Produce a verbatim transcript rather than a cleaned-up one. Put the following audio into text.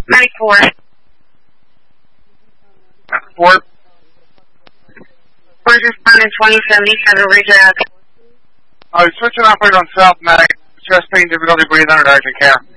ninety-four. Four. We're just running twenty seventy-seven Ridge Ave. Uh, switching operator on South Mag. Chest pain, difficulty breathing under urgent care.